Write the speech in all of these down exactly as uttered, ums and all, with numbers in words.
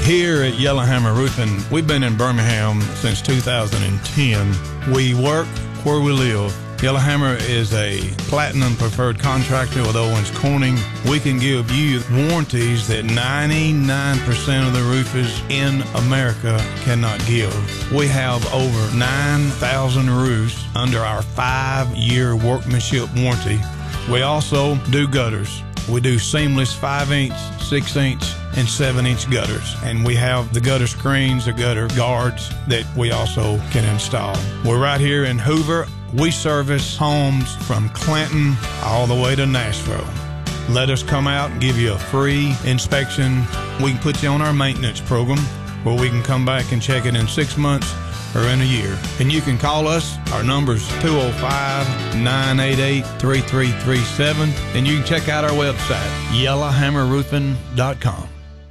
Here at Yellowhammer Roofing, we've been in Birmingham since two thousand ten. We work where we live. Yellowhammer is a platinum preferred contractor with Owens Corning. We can give you warranties that ninety-nine percent of the roofers in America cannot give. We have over nine thousand roofs under our five-year workmanship warranty. We also do gutters. We do seamless five inch, six inch, and seven inch gutters. And we have the gutter screens, the gutter guards that we also can install. We're right here in Hoover. We service homes from Clinton all the way to Nashville. Let us come out and give you a free inspection. We can put you on our maintenance program where we can come back and check it in six months or in a year. And you can call us. Our number's two oh five, nine eight eight, three three three seven. And you can check out our website, yellowhammer roofing dot com.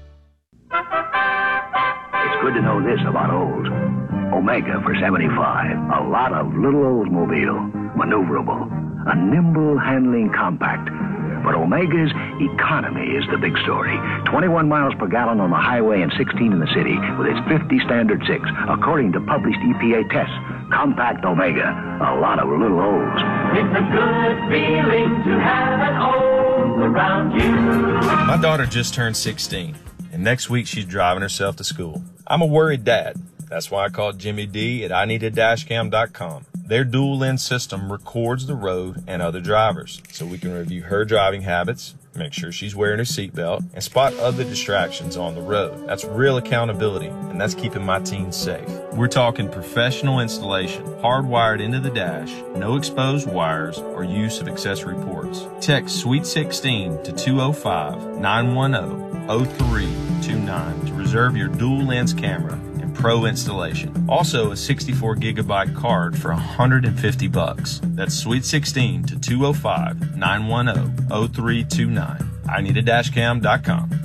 It's good to know this about Olds. Omega for seventy-five. A lot of little Oldsmobile. Maneuverable. A nimble handling compact. But Omega's economy is the big story. twenty-one miles per gallon on the highway and sixteen in the city with its fifty standard six, according to published E P A tests. Compact Omega. A lot of little Olds. It's a good feeling to have an Olds around you. My daughter just turned sixteen, and next week she's driving herself to school. I'm a worried dad. That's why I called Jimmy D at I need a dash cam dot com. Their dual lens system records the road and other drivers, so we can review her driving habits, make sure she's wearing her seatbelt, and spot other distractions on the road. That's real accountability, and that's keeping my teens safe. We're talking professional installation, hardwired into the dash, no exposed wires or use of accessory ports. Text Sweet sixteen to two oh five, nine one oh, oh three two nine to reserve your dual lens camera and pro installation. Also a sixty-four gigabyte card for one hundred fifty bucks. That's Sweet sixteen to two oh five, nine one oh, oh three two nine. I need a dash cam dot com.